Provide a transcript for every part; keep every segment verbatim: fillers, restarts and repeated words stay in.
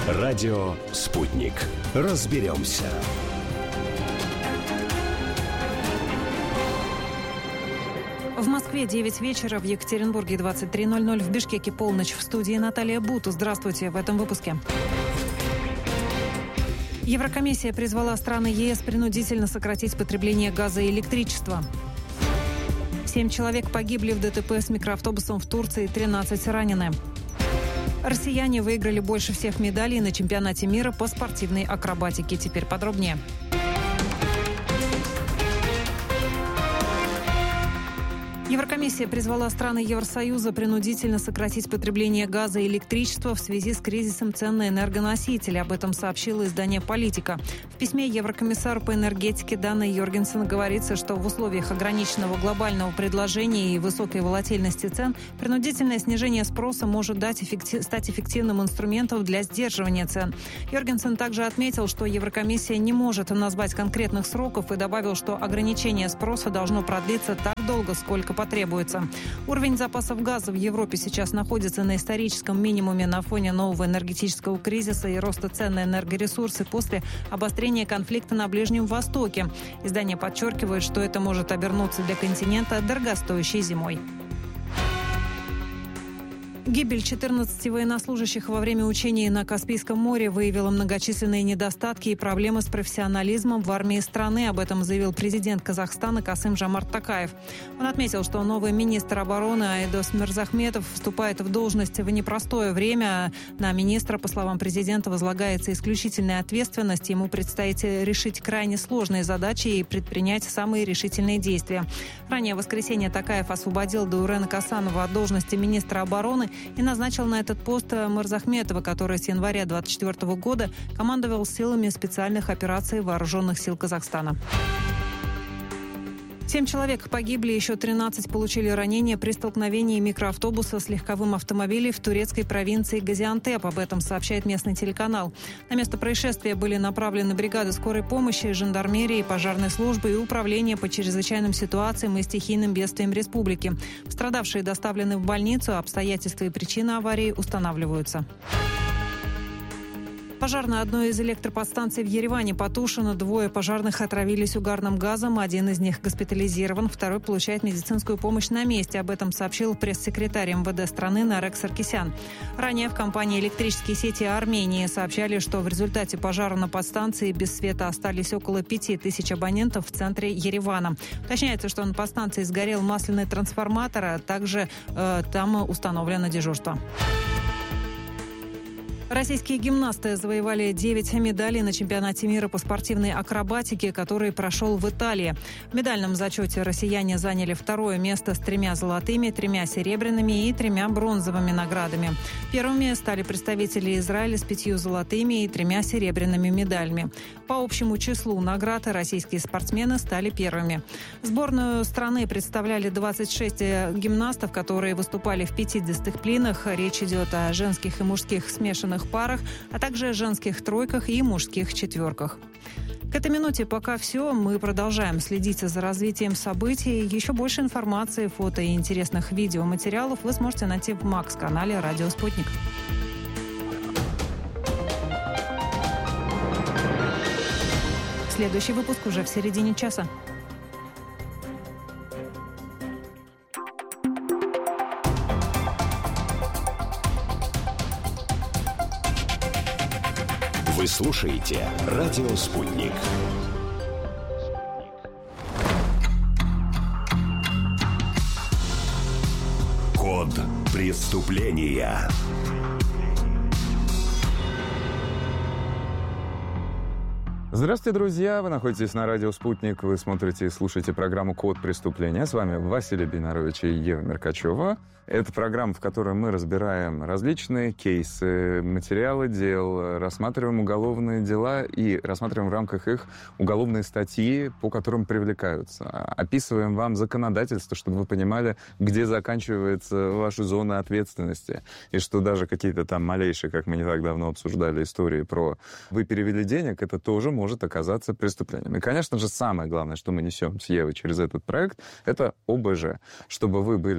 Радио «Спутник». Разберемся. В Москве девять вечера, в Екатеринбурге двадцать три ноль ноль, в Бишкеке полночь. В студии Наталья Буту. Здравствуйте в этом выпуске. Еврокомиссия призвала страны ЕС принудительно сократить потребление газа и электричества. Семь человек погибли в ДТП с микроавтобусом в Турции, тринадцать ранены. Россияне выиграли больше всех медалей на чемпионате мира по спортивной акробатике. Теперь подробнее. Еврокомиссия призвала страны Евросоюза принудительно сократить потребление газа и электричества в связи с кризисом цен на энергоносители. Об этом сообщило издание «Политика». В письме еврокомиссару по энергетике Данне Йоргенсен говорится, что в условиях ограниченного глобального предложения и высокой волатильности цен принудительное снижение спроса может дать эффектив... стать эффективным инструментом для сдерживания цен. Йоргенсен также отметил, что Еврокомиссия не может назвать конкретных сроков и добавил, что ограничение спроса должно продлиться так долго, сколько потребуется. Уровень запасов газа в Европе сейчас находится на историческом минимуме на фоне нового энергетического кризиса и роста цен на энергоресурсы после обострения конфликта на Ближнем Востоке. Издание подчеркивает, что это может обернуться для континента дорогостоящей зимой. Гибель четырнадцати военнослужащих во время учений на Каспийском море выявила многочисленные недостатки и проблемы с профессионализмом в армии страны. Об этом заявил президент Казахстана Касым-Жомарт Токаев. Он отметил, что новый министр обороны Айдос Мирзахметов вступает в должность в непростое время. На министра, по словам президента, возлагается исключительная ответственность. Ему предстоит решить крайне сложные задачи и предпринять самые решительные действия. Ранее в воскресенье Токаев освободил Даурена Касанова от должности министра обороны и назначил на этот пост Мирзахметова, который с января двадцать четвёртого года командовал силами специальных операций Вооруженных сил Казахстана. Семь человек погибли, еще тринадцать получили ранения при столкновении микроавтобуса с легковым автомобилем в турецкой провинции Газиантеп. Об этом сообщает местный телеканал. На место происшествия были направлены бригады скорой помощи, жандармерии, пожарной службы и управления по чрезвычайным ситуациям и стихийным бедствиям республики. Пострадавшие доставлены в больницу, обстоятельства и причины аварии устанавливаются. Пожар на одной из электроподстанций в Ереване потушен. Двое пожарных отравились угарным газом. Один из них госпитализирован, второй получает медицинскую помощь на месте. Об этом сообщил пресс-секретарь эм вэ дэ страны Нарек Саркисян. Ранее в компании «Электрические сети Армении» сообщали, что в результате пожара на подстанции без света остались около пяти тысяч абонентов в центре Еревана. Уточняется, что на подстанции сгорел масляный трансформатор, а также э, там установлено дежурство. Российские гимнасты завоевали девять медалей на чемпионате мира по спортивной акробатике, который прошел в Италии. В медальном зачете россияне заняли второе место с тремя золотыми, тремя серебряными и тремя бронзовыми наградами. Первыми стали представители Израиля с пятью золотыми и тремя серебряными медалями. По общему числу наград российские спортсмены стали первыми. Сборную страны представляли двадцать шесть гимнастов, которые выступали в пяти дисциплинах. Речь идет о женских и мужских смешанных парах, а также женских тройках и мужских четверках. К этой минуте пока все. Мы продолжаем следить за развитием событий. Еще больше информации, фото и интересных видеоматериалов вы сможете найти в Макс-канале «Радио Спутник». Следующий выпуск уже в середине часа. Вы слушаете «Радио Спутник». Код преступления. Здравствуйте, друзья! Вы находитесь на радио «Спутник». Вы смотрите и слушаете программу «Код преступления». С вами Василий Бенарович и Ева Меркачева. Это программа, в которой мы разбираем различные кейсы, материалы дел, рассматриваем уголовные дела и рассматриваем в рамках их уголовные статьи, по которым привлекаются. Описываем вам законодательство, чтобы вы понимали, где заканчивается ваша зона ответственности. И что даже какие-то там малейшие, как мы не так давно обсуждали, истории про «вы перевели денег», это тоже может оказаться преступлением. И, конечно же, самое главное, что мы несем с Евой через этот проект, это о бэ жэ. Чтобы вы были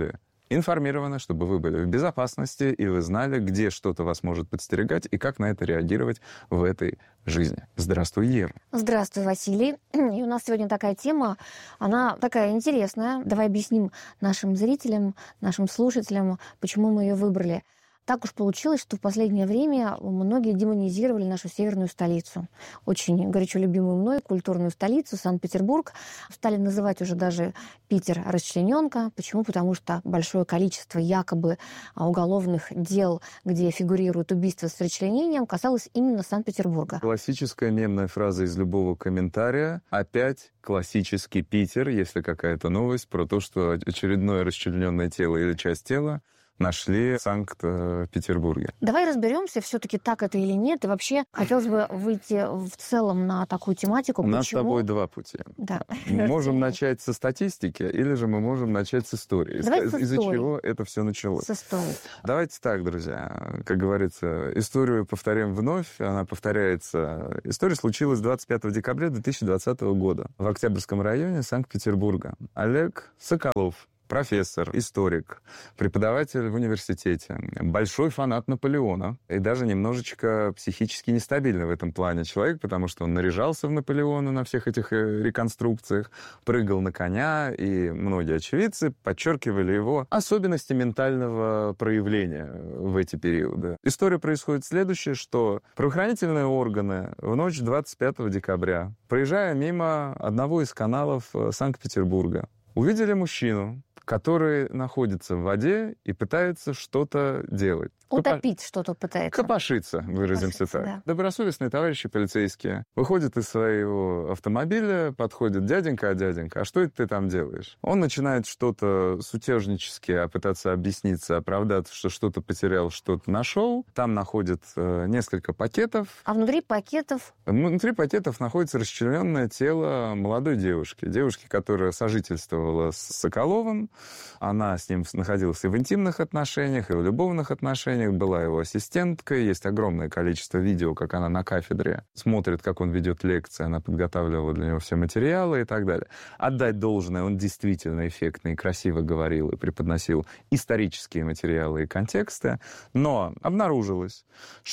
информированы, чтобы вы были в безопасности, и вы знали, где что-то вас может подстерегать, и как на это реагировать в этой жизни. Здравствуй, Ева. Здравствуй, Василий. И у нас сегодня такая тема, она такая интересная. Давай объясним нашим зрителям, нашим слушателям, почему мы ее выбрали. Так уж получилось, что в последнее время многие демонизировали нашу северную столицу. Очень горячо любимую мной культурную столицу, Санкт-Петербург. Стали называть уже даже Питер расчлененка. Почему? Потому что большое количество якобы уголовных дел, где фигурирует убийство с расчленением, касалось именно Санкт-Петербурга. Классическая мемная фраза из любого комментария. Опять классический Питер, если какая-то новость про то, что очередное расчлененное тело или часть тела нашли в Санкт-Петербурге. Давай разберемся, все-таки так это или нет. И вообще хотелось бы выйти в целом на такую тематику. У нас Почему? с тобой два пути. Да. Мы можем начать со статистики, или же мы можем начать с истории. Давай с Из-за истории. чего это все началось. С историей. Давайте так, друзья. Как говорится, историю повторяем вновь. Она повторяется. История случилась двадцать пятого декабря две тысячи двадцатого года в Октябрьском районе Санкт-Петербурга. Олег Соколов, профессор, историк, преподаватель в университете, большой фанат Наполеона и даже немножечко психически нестабильный в этом плане человек, потому что он наряжался в Наполеона на всех этих реконструкциях, прыгал на коня, и многие очевидцы подчеркивали его особенности ментального проявления в эти периоды. История происходит следующее, что правоохранительные органы в ночь двадцать пятого декабря, проезжая мимо одного из каналов Санкт-Петербурга, увидели мужчину, который находится в воде и пытается что-то делать. Утопить Копо... что-то пытается. Копошиться, выразимся Копошиться, так. Да. Добросовестные товарищи полицейские выходят из своего автомобиля, подходят: дяденька, а дяденька, а что это ты там делаешь? Он начинает что-то сутежнически пытаться объясниться, оправдаться, что что-то потерял, что-то нашел. Там находят э, несколько пакетов. А внутри пакетов? Внутри пакетов находится расчлененное тело молодой девушки. Девушки, которая сожительствовала с Соколовым. Она с ним находилась и в интимных отношениях, и в любовных отношениях. Была его ассистенткой. Есть огромное количество видео, как она на кафедре смотрит, как он ведет лекции. Она подготавливала для него все материалы и так далее. Отдать должное, он действительно эффектно и красиво говорил и преподносил исторические материалы и контексты. Но обнаружилось,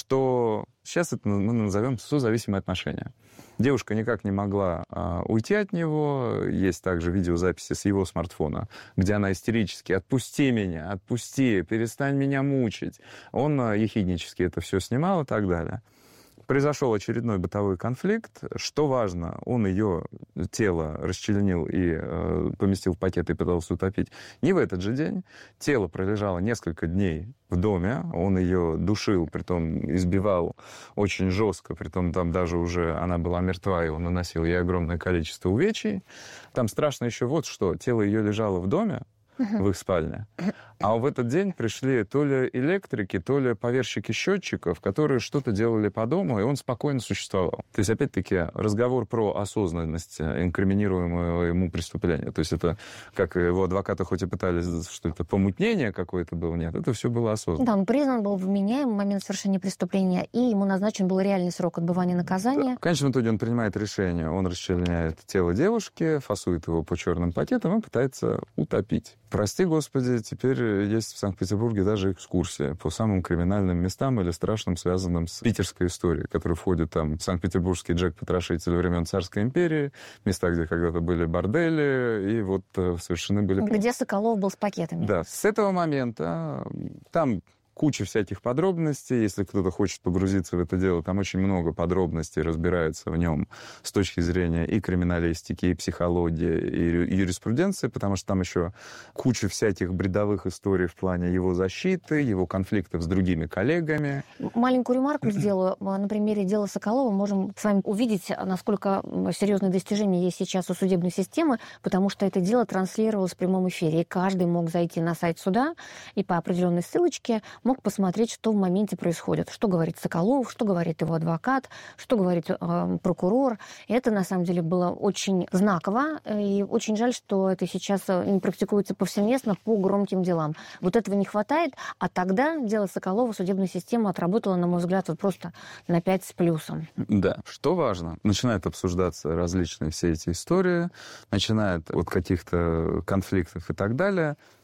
что сейчас это мы назовем созависимые отношения. Девушка никак не могла а, уйти от него. Есть также видеозаписи с его смартфона, где она истерически: «Отпусти меня, отпусти, перестань меня мучить». Он а, ехиднически это все снимал и так далее. Произошел очередной бытовой конфликт. Что важно, он ее тело расчленил и э, поместил в пакет и пытался утопить не в этот же день. Тело пролежало несколько дней в доме. Он ее душил, притом избивал очень жестко. Притом там даже уже она была мертва, и он наносил ей огромное количество увечий. Там страшно еще вот что. Тело ее лежало в доме, в их спальне. А в этот день пришли то ли электрики, то ли поверщики счетчиков, которые что-то делали по дому, и он спокойно существовал. То есть, опять-таки, разговор про осознанность инкриминируемого ему преступления. То есть это, как его адвокаты хоть и пытались, что это помутнение какое-то было, нет, это все было осознанно. Да, он признан был вменяемым в момент совершения преступления, и ему назначен был реальный срок отбывания наказания. В конечном итоге он принимает решение, он расчленяет тело девушки, фасует его по черным пакетам и пытается утопить. Прости, Господи, теперь есть в Санкт-Петербурге даже экскурсия по самым криминальным местам или страшным, связанным с питерской историей, которые входят там Санкт-Петербургский Джек-потрошитель времен Царской империи, места, где когда-то были бордели, и вот совершены были... Где Соколов был с пакетами. Да, с этого момента там... куча всяких подробностей. Если кто-то хочет погрузиться в это дело, там очень много подробностей разбирается в нем с точки зрения и криминалистики, и психологии, и юриспруденции, потому что там еще куча всяких бредовых историй в плане его защиты, его конфликтов с другими коллегами. Маленькую ремарку сделаю. На примере дела Соколова можем с вами увидеть, насколько серьезные достижения есть сейчас у судебной системы, потому что это дело транслировалось в прямом эфире, и каждый мог зайти на сайт суда и по определенной ссылочке мог посмотреть, что в моменте происходит. Что говорит Соколов, что говорит его адвокат, что говорит э, прокурор. И это, на самом деле, было очень знаково. И очень жаль, что это сейчас не практикуется повсеместно по громким делам. Вот этого не хватает. А тогда дело Соколова судебная система отработала, на мой взгляд, вот просто на пять с плюсом. Да. Что важно? Начинают обсуждаться различные все эти истории, начинают от каких-то конфликтов и так далее.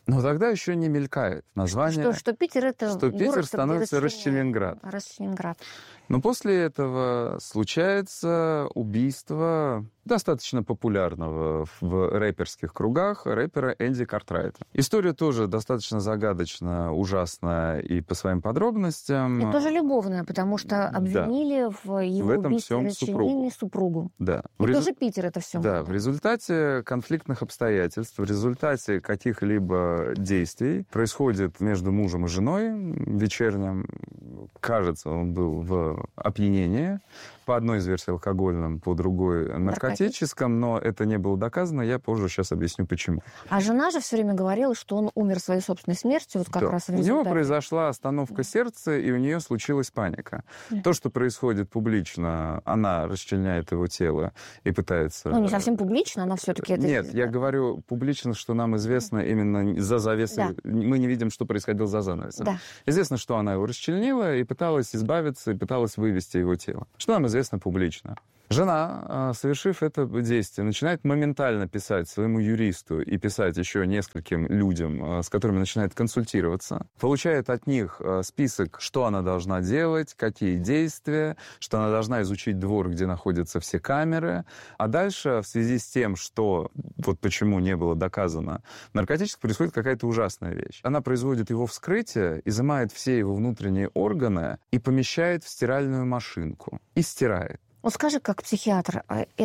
Но тогда еще не мелькает название. Что, что Питер это что Питер город, становится Расчленинград. Расчленинград. Но после этого случается убийство достаточно популярного в рэперских кругах рэпера Энди Картрайта. История тоже достаточно загадочная, ужасная и по своим подробностям. И тоже любовная, потому что обвинили да. в его в этом убийстве всем супругу. супругу. Да. И резу... тоже Питер это все. Да, в результате конфликтных обстоятельств, в результате каких-либо действий происходит между мужем и женой вечерним. Кажется, он был в опьянении. По одной из версий алкогольном, по другой наркотическом, но это не было доказано. Я позже сейчас объясню, почему. А жена же все время говорила, что он умер своей собственной смертью, вот как да. раз в результате. У него произошла остановка да. сердца, и у нее случилась паника. Да. То, что происходит публично, она расчленяет его тело и пытается... Ну, не совсем публично, она все-таки это... Нет, да. я говорю публично, что нам известно да. именно за завесой. Да. Мы не видим, что происходило за занавесом. Да. Известно, что она его расчленила и пыталась избавиться, и пыталась вывести его тело. Что нам известно публично. Жена, совершив это действие, начинает моментально писать своему юристу и писать еще нескольким людям, с которыми начинает консультироваться. Получает от них список, что она должна делать, какие действия, что она должна изучить двор, где находятся все камеры. А дальше, в связи с тем, что вот почему не было доказано наркотически, происходит какая-то ужасная вещь. Она производит его вскрытие, изымает все его внутренние органы и помещает в стиральную машинку. И стирает. Вот скажи, как психиатр,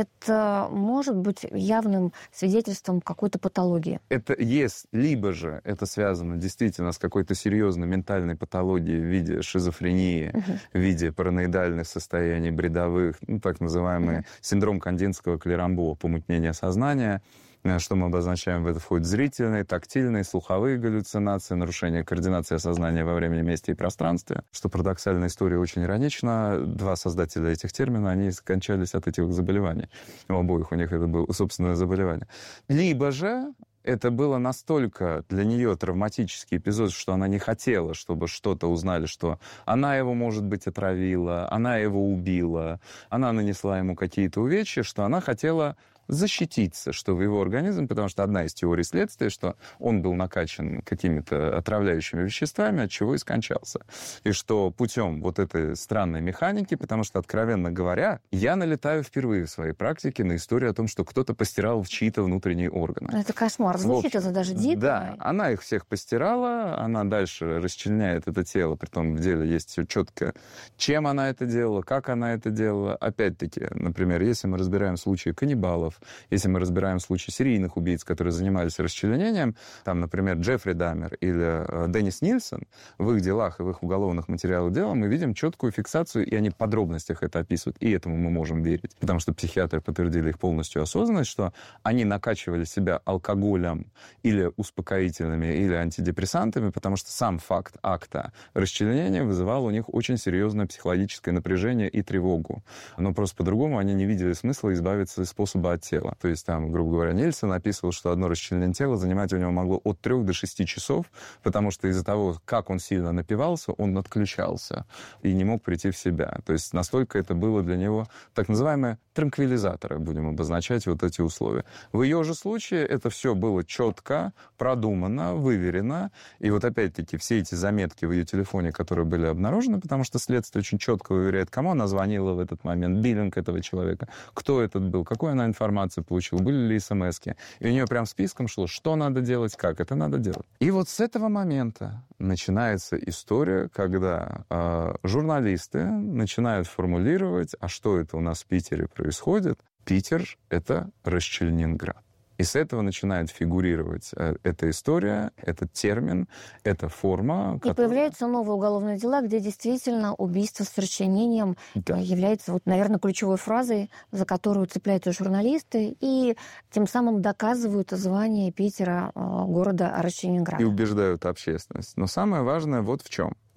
это может быть явным свидетельством какой-то патологии? Это есть, либо же это связано действительно с какой-то серьезной ментальной патологией в виде шизофрении, uh-huh. в виде параноидальных состояний, бредовых, ну, так называемый uh-huh. синдром Кандинского Клерамбо, помутнение сознания. Что мы обозначаем? В это входят зрительные, тактильные, слуховые галлюцинации, нарушение координации сознания во времени, месте и пространстве. Что парадоксальная история очень иронична. Два создателя этих терминов, они скончались от этих заболеваний. У обоих у них это было собственное заболевание. Либо же это было настолько для нее травматический эпизод, что она не хотела, чтобы что-то узнали, что она его, может быть, отравила, она его убила, она нанесла ему какие-то увечья, что она хотела защититься, что в его организм, потому что одна из теорий следствия, что он был накачан какими-то отравляющими веществами, от чего и скончался. И что путем вот этой странной механики, потому что, откровенно говоря, я налетаю впервые в своей практике на историю о том, что кто-то постирал в чьи-то внутренние органы. Это кошмар. Звучит это даже дико. Да, она их всех постирала, она дальше расчленяет это тело, притом в деле есть все четко, чем она это делала, как она это делала. Опять-таки, например, если мы разбираем случаи каннибалов, если мы разбираем случаи серийных убийц, которые занимались расчленением, там, например, Джеффри Даммер или э, Деннис Нильсон, в их делах и в их уголовных материалах дела мы видим четкую фиксацию, и они в подробностях это описывают, и этому мы можем верить, потому что психиатры подтвердили их полностью осознанность, что они накачивали себя алкоголем или успокоительными, или антидепрессантами, потому что сам факт акта расчленения вызывал у них очень серьезное психологическое напряжение и тревогу. Но просто по-другому они не видели смысла избавиться из способа от тела. То есть там, грубо говоря, Нильсон описывал, что одно расчленение тела занимать у него могло от трех до шести часов, потому что из-за того, как он сильно напивался, он отключался и не мог прийти в себя. То есть настолько это было для него так называемые транквилизаторы, будем обозначать вот эти условия. В ее же случае это все было четко, продумано, выверено. И вот опять-таки все эти заметки в ее телефоне, которые были обнаружены, потому что следствие очень четко выверяет, кому она звонила в этот момент, биллинг этого человека, кто этот был, какую она информацию получила, были ли смски. И у нее прям списком шло, что надо делать, как это надо делать. И вот с этого момента начинается история, когда э, журналисты начинают формулировать, а что это у нас в Питере происходит. Питер — это Расчленинград. И с этого начинает фигурировать э, эта история, этот термин, эта форма. И которая... появляются новые уголовные дела, где действительно убийство с расчленением да. является, вот, наверное, ключевой фразой, за которую цепляются журналисты, и тем самым доказывают звание Питера э, города Расчленинграда. И убеждают общественность. Но самое важное вот в чем.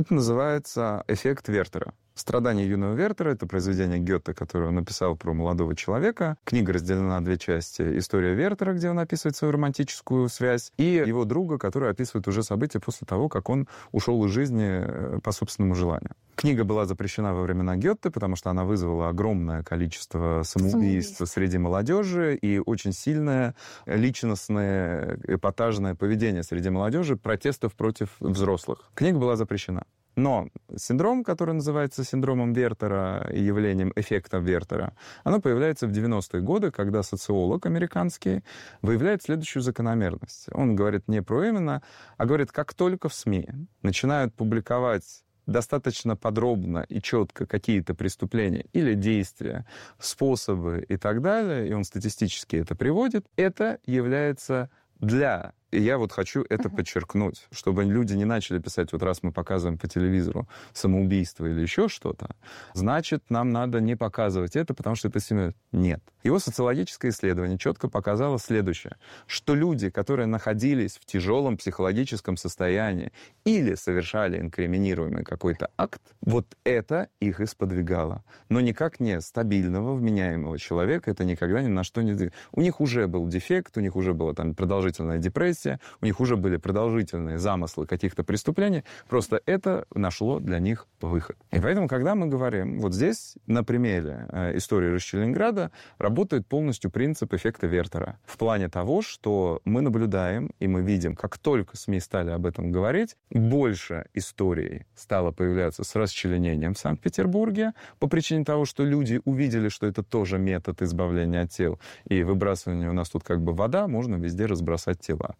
Это называется эффект Вертера. «Страдания юного Вертера» — это произведение Гёте, которое он написал про молодого человека. Книга разделена на две части. История Вертера, где он описывает свою романтическую связь, и его друга, который описывает уже события после того, как он ушел из жизни по собственному желанию. Книга была запрещена во времена Гёте, потому что она вызвала огромное количество самоубийств среди молодежи и очень сильное личностное, эпатажное поведение среди молодежи, протестов против взрослых. Книга была запрещена. Но синдром, который называется синдромом Вертера и явлением эффекта Вертера, оно появляется в девяностые годы, когда социолог американский выявляет следующую закономерность. Он говорит не про именно, а говорит, как только в СМИ начинают публиковать достаточно подробно и четко какие-то преступления или действия, способы и так далее, и он статистически это приводит, это является для... И я вот хочу это uh-huh. подчеркнуть, чтобы люди не начали писать, вот раз мы показываем по телевизору самоубийство или еще что-то, значит, нам надо не показывать это, потому что это семья. Нет. Его социологическое исследование четко показало следующее, что люди, которые находились в тяжелом психологическом состоянии или совершали инкриминируемый какой-то акт, вот это их и сподвигало. Но никак не стабильного, вменяемого человека это никогда ни на что не... У них уже был дефект, у них уже была там продолжительная депрессия, у них уже были продолжительные замыслы каких-то преступлений, просто это нашло для них выход. И поэтому, когда мы говорим, вот здесь на примере э, истории Расчеленинграда работает полностью принцип эффекта Вертера. В плане того, что мы наблюдаем, и мы видим, как только СМИ стали об этом говорить, больше историй стало появляться с расчленением в Санкт-Петербурге по причине того, что люди увидели, что это тоже метод избавления от тел. И выбрасывание у нас тут как бы вода, можно везде разбросать тела.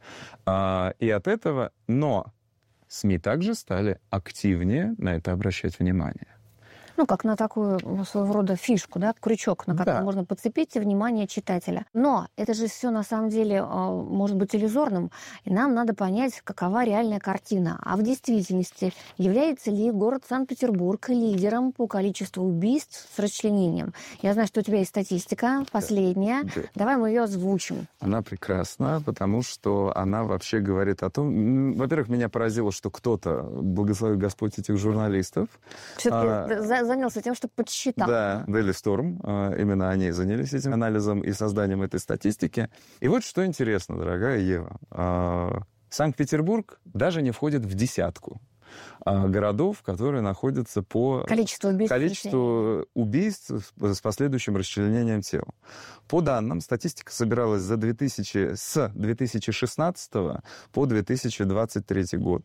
И от этого, но СМИ также стали активнее на это обращать внимание. Ну, как на такую своего рода фишку, да, крючок, на который да. можно подцепить внимание читателя. Но это же все на самом деле может быть иллюзорным, и нам надо понять, какова реальная картина. А в действительности является ли город Санкт-Петербург лидером по количеству убийств с расчленением? Я знаю, что у тебя есть статистика, последняя. Да. Давай мы ее озвучим. Она прекрасна, потому что она вообще говорит о том... Во-первых, меня поразило, что кто-то, благослови Господь этих журналистов... Все-таки а... занялся тем, что подсчитал. Да, Daily Storm, именно они занялись этим анализом и созданием этой статистики. И вот что интересно, дорогая Ева. Санкт-Петербург даже не входит в десятку городов, которые находятся по количеству убийств, количеству убийств с последующим расчленением тел. По данным, статистика собиралась за две тысячи, с две тысячи шестнадцатого по две тысячи двадцать третий год.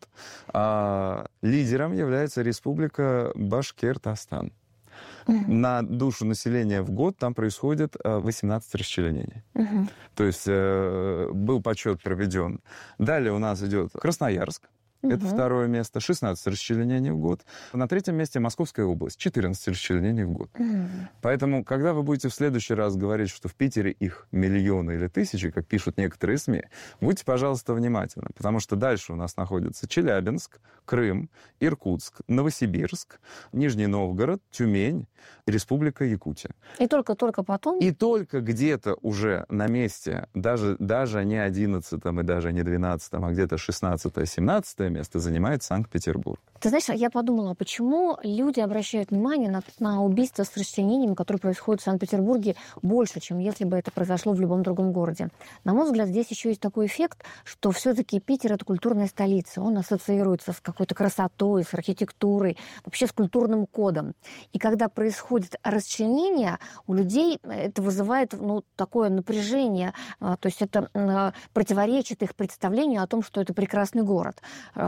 А лидером является Республика Башкортостан. Uh-huh. На душу населения в год там происходит восемнадцать расчленений. Uh-huh. То есть э, был подсчет проведен. Далее у нас идет Красноярск. Это угу. второе место, шестнадцать расчленений в год. На третьем месте Московская область, четырнадцать расчленений в год. Угу. Поэтому, когда вы будете в следующий раз говорить, что в Питере их миллионы или тысячи, как пишут некоторые СМИ, будьте, пожалуйста, внимательны, потому что дальше у нас находятся Челябинск, Крым, Иркутск, Новосибирск, Нижний Новгород, Тюмень, Республика Якутия. И только-только потом? И только где-то уже на месте, даже, даже не одиннадцатом и даже не двенадцатом, а где-то шестнадцатое, семнадцатое место занимает Санкт-Петербург. Ты знаешь, я подумала, почему люди обращают внимание на, на убийства с расчленениями, которые происходят в Санкт-Петербурге, больше, чем если бы это произошло в любом другом городе. На мой взгляд, здесь еще есть такой эффект, что все-таки Питер — это культурная столица. Он ассоциируется с какой-то красотой, с архитектурой, вообще с культурным кодом. И когда происходит расчленение, у людей это вызывает ну, такое напряжение, то есть это противоречит их представлению о том, что это прекрасный город.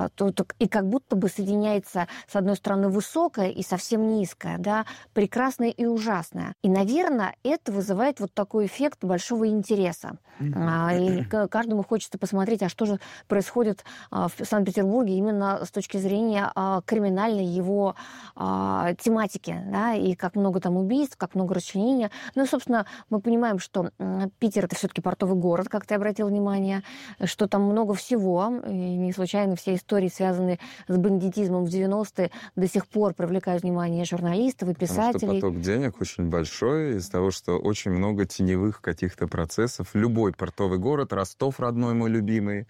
И как будто бы соединяется, с одной стороны, высокое и совсем низкое, да, прекрасное и ужасное. И, наверное, это вызывает вот такой эффект большого интереса. И каждому хочется посмотреть, а что же происходит в Санкт-Петербурге именно с точки зрения криминальной его тематики, да, и как много там убийств, как много расчленения. Ну и, собственно, мы понимаем, что Питер — это все-таки портовый город, как ты обратил внимание, что там много всего, и не случайно все истории, связанные с бандитизмом в девяностые, до сих пор привлекают внимание журналистов и писателей. Потому что поток денег очень большой из-за того, что очень много теневых каких-то процессов. Любой портовый город, Ростов родной мой любимый,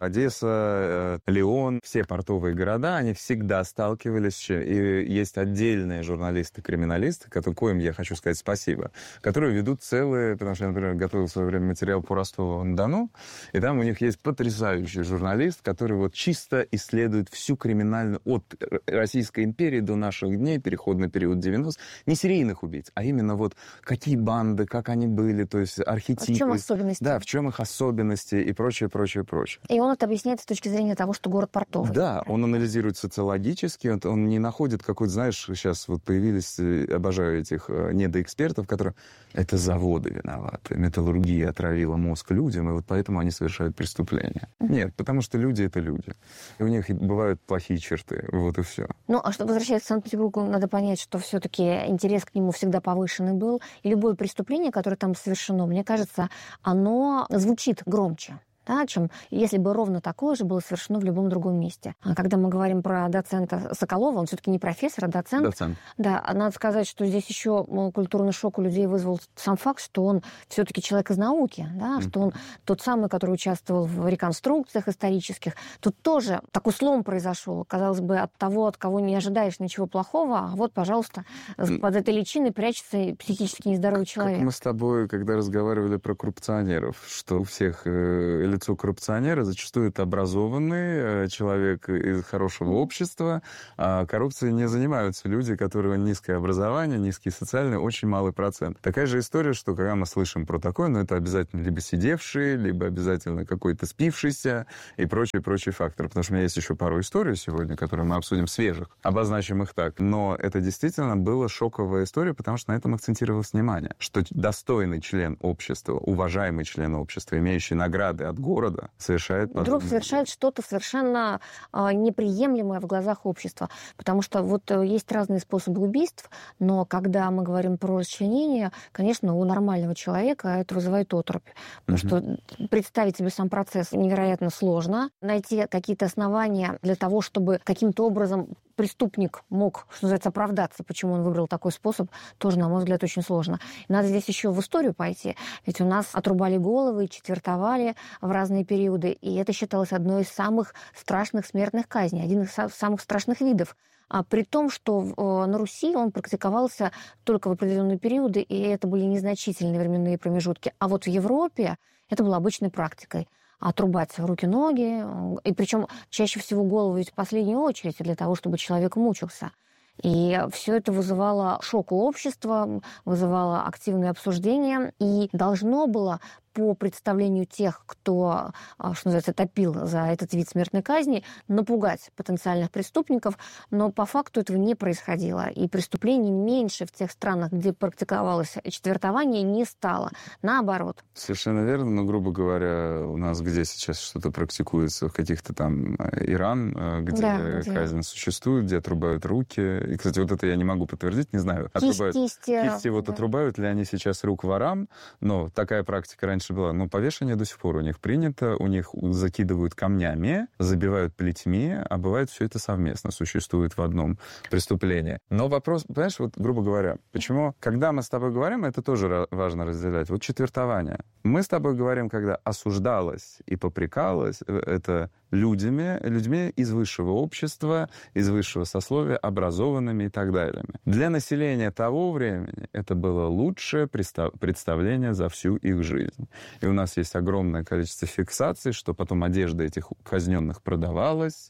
Одесса, Лион, все портовые города, они всегда сталкивались, и есть отдельные журналисты-криминалисты, коим я хочу сказать спасибо, которые ведут целые, потому что я, например, готовил в свое время материал по Ростову-на-Дону, и там у них есть потрясающий журналист, который вот чисто исследует всю криминальную, от Российской империи до наших дней, переходный период девяностых, не серийных убийц, а именно вот какие банды, как они были, то есть архетипы. В чем особенности? Да, в чем их особенности и прочее, прочее, прочее. И он это объясняет с точки зрения того, что город портовый. Да, он анализирует социологически, он, он не находит какой-то, знаешь, сейчас вот появились, обожаю этих недоэкспертов, которые... Это заводы виноваты, металлургия отравила мозг людям, и вот поэтому они совершают преступления. Нет, потому что люди — это люди. И у них бывают плохие черты, вот и все. Ну, а что возвращаясь к Санкт-Петербургу, надо понять, что все-таки интерес к нему всегда повышенный был. И любое преступление, которое там совершено, мне кажется, оно звучит громче. Да, чем если бы ровно такое же было совершено в любом другом месте. А когда мы говорим про доцента Соколова, он все-таки не профессор, а доцент. Доцент. Да, надо сказать, что здесь еще культурный шок у людей вызвал сам факт, что он все-таки человек из науки, да, mm-hmm. что он тот самый, который участвовал в реконструкциях исторических. Тут тоже такой слом произошел. Казалось бы, от того, от кого не ожидаешь ничего плохого, а вот, пожалуйста, mm-hmm. под этой личиной прячется психически нездоровый человек. Как мы с тобой, когда разговаривали про коррупционеров, что у всех э, лицо коррупционера зачастую это образованный человек из хорошего общества, а коррупцией не занимаются люди, которые низкое образование, низкий социальный, очень малый процент. Такая же история, что когда мы слышим про такое, ну, это обязательно либо сидевший, либо обязательно какой-то спившийся и прочие-прочие факторы. Потому что у меня есть еще пару историй сегодня, которые мы обсудим свежих, обозначим их так. Но это действительно была шоковая история, потому что на этом акцентировалось внимание, что достойный член общества, уважаемый член общества, имеющий награды от города, совершает... Вдруг совершает что-то совершенно а, неприемлемое в глазах общества. Потому что вот есть разные способы убийств, но когда мы говорим про расчленение, конечно, у нормального человека это вызывает оторопь. Потому mm-hmm. что представить себе сам процесс невероятно сложно. Найти какие-то основания для того, чтобы каким-то образом преступник мог, что называется, оправдаться, почему он выбрал такой способ, тоже, на мой взгляд, очень сложно. Надо здесь еще в историю пойти. Ведь у нас отрубали головы, четвертовали в разные периоды, и это считалось одной из самых страшных смертных казней, один из самых страшных видов. А при том, что на Руси он практиковался только в определенные периоды, и это были незначительные временные промежутки. А вот в Европе это было обычной практикой. Отрубать руки-ноги, и причем чаще всего голову ведь в последнюю очередь для того, чтобы человек мучился. И все это вызывало шок у общества, вызывало активное обсуждение, и должно было по представлению тех, кто, что называется, топил за этот вид смертной казни, напугать потенциальных преступников, но по факту этого не происходило. И преступлений меньше в тех странах, где практиковалось четвертование, не стало. Наоборот. Совершенно верно, но, грубо говоря, у нас где сейчас что-то практикуется, в каких-то там Иран, где да, казнь где... существует, где отрубают руки. И, кстати, вот это я не могу подтвердить, не знаю. Отрубают... Кисти, Кисти вот да. отрубают ли они сейчас рук ворам, но такая практика раньше была. Но повешение до сих пор у них принято, у них закидывают камнями, забивают плетьми, а бывает все это совместно, существует в одном преступлении. Но вопрос, понимаешь, вот грубо говоря, почему, когда мы с тобой говорим, это тоже важно разделять. Вот четвертование. Мы с тобой говорим, когда осуждалось и попрекалось, это людьми, людьми из высшего общества, из высшего сословия, образованными и так далее. Для населения того времени это было лучшее представление за всю их жизнь. И у нас есть огромное количество фиксаций, что потом одежда этих казненных продавалась,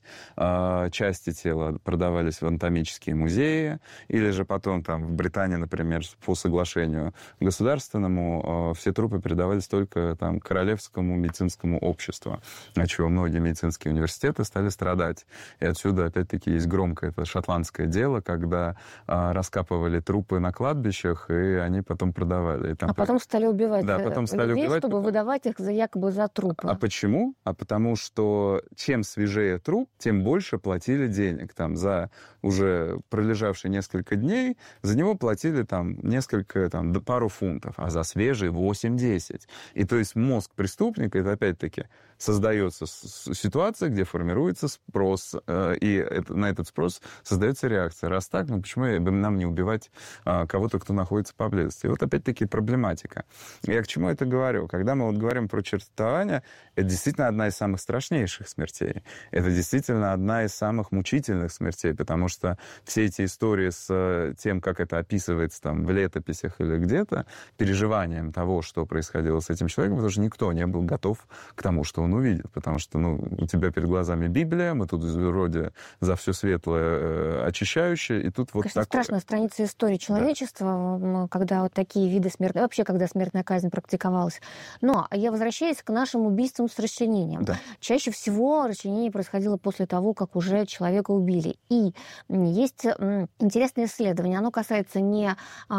части тела продавались в анатомические музеи, или же потом там в Британии, например, по соглашению государственному все трупы передавались только там королевскому медицинскому обществу, от чего многие медицинские университеты стали страдать. И отсюда, опять-таки, есть громкое это шотландское дело, когда а, раскапывали трупы на кладбищах, и они потом продавали. И там а потом стали убивать да, потом стали людей, убивать, чтобы выдавать их за, якобы за трупы. А, а почему? А потому что чем свежее труп, тем больше платили денег. Там, за уже пролежавшие несколько дней, за него платили там, несколько, там, пару фунтов, а за свежий восемь-десять. И то есть мозг преступника, это опять-таки создается ситуация, ситуация, где формируется спрос, и это, на этот спрос создается реакция. Раз так, ну почему нам не убивать кого-то, кто находится поблизости? И вот опять-таки проблематика. Я к чему это говорю? Когда мы вот говорим про четвертование, это действительно одна из самых страшнейших смертей. Это действительно одна из самых мучительных смертей, потому что все эти истории с тем, как это описывается там в летописях или где-то, переживанием того, что происходило с этим человеком, потому что никто не был готов к тому, что он увидит. Потому что ну, у тебя перед глазами Библия, мы тут вроде за все светлое очищающее, и тут вот Конечно, такое. Страшная страница истории человечества, да. Когда вот такие виды смерти, вообще, когда смертная казнь практиковалась. Но я возвращаюсь к нашим убийствам с расчленением. Да. Чаще всего расчленение происходило после того, как уже человека убили. И есть интересное исследование, оно касается не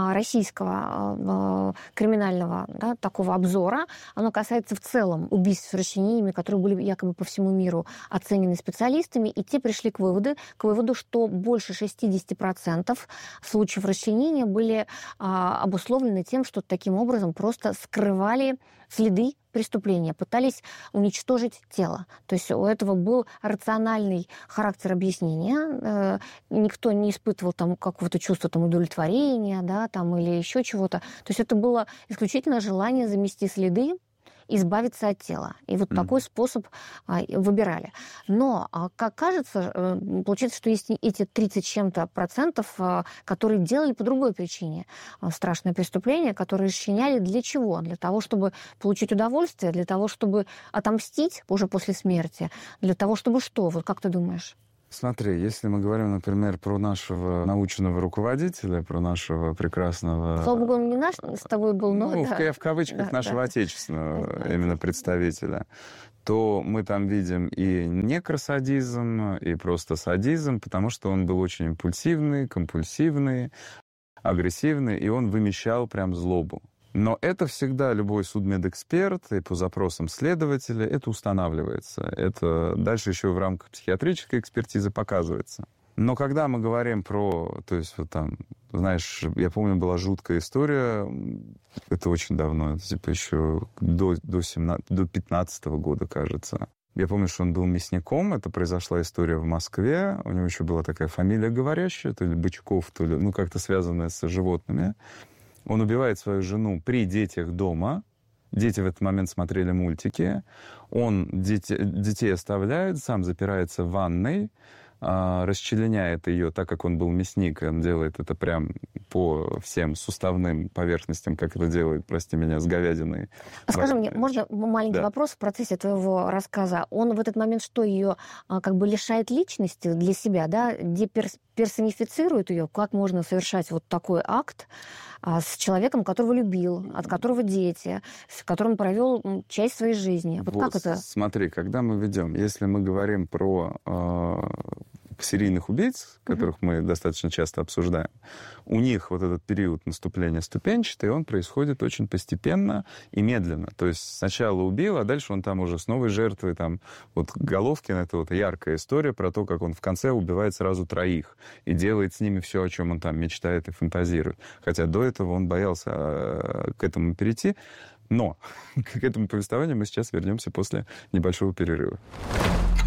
российского криминального, да, такого обзора, оно касается в целом убийств с расчленениями, которые были якобы по всему миру оценены специалистами, и те пришли к выводу, к выводу, что больше шестьдесят процентов случаев расчленения были а, обусловлены тем, что таким образом просто скрывали следы преступления, пытались уничтожить тело. То есть у этого был рациональный характер объяснения. Никто не испытывал там какого-то чувства там, удовлетворения, да, там, или еще чего-то. То есть это было исключительно желание замести следы, избавиться от тела. И вот mm. такой способ а, выбирали. Но, а, как кажется, получается, что есть эти тридцать с чем-то процентов, а, которые делали по другой причине а, страшное преступление, которые расчленяли для чего? Для того, чтобы получить удовольствие, для того, чтобы отомстить уже после смерти, для того, чтобы что? Вот как ты думаешь? Смотри, если мы говорим, например, про нашего научного руководителя, про нашего прекрасного... Слава богу, он не наш с тобой был, но... Ну, да. в, в кавычках да, нашего да. отечественного да. именно представителя, то мы там видим и некросадизм, и просто садизм, потому что он был очень импульсивный, компульсивный, агрессивный, и он вымещал прям злобу. Но это всегда любой судмедэксперт, и по запросам следователя это устанавливается. Это дальше еще в рамках психиатрической экспертизы показывается. Но когда мы говорим про... То есть вот там, знаешь, я помню, была жуткая история, это очень давно, типа еще до, до, семнадцатого, до пятнадцатого года, кажется. Я помню, что он был мясником, это произошла история в Москве, у него еще была такая фамилия говорящая, то ли Бычков, то ли, ну, как-то связанная с животными. Он убивает свою жену при детях дома. Дети в этот момент смотрели мультики. Он дети, детей оставляет, сам запирается в ванной, а, расчленяет ее, так как он был мясник, он делает это прям по всем суставным поверхностям, как это делает, прости меня, с говядиной. А скажи мне, можно маленький да. вопрос в процессе твоего рассказа? Он в этот момент что, ее как бы лишает личности для себя, да, деперсонифицирует ее? Как можно совершать вот такой акт с человеком, которого любил, от которого дети, с которым провел часть своей жизни? Вот, вот как это? Смотри, когда мы ведем, если мы говорим про э, серийных убийц, которых uh-huh. мы достаточно часто обсуждаем, у них вот этот период наступления ступенчатый, он происходит очень постепенно и медленно. То есть сначала убил, а дальше он там уже с новой жертвой, там, вот Головкин, это вот яркая история про то, как он в конце убивает сразу троих и делает с ними все, о чем он там мечтает и фантазирует. Хотя до этого он боялся э, к этому перейти. Но к этому повествованию мы сейчас вернемся после небольшого перерыва.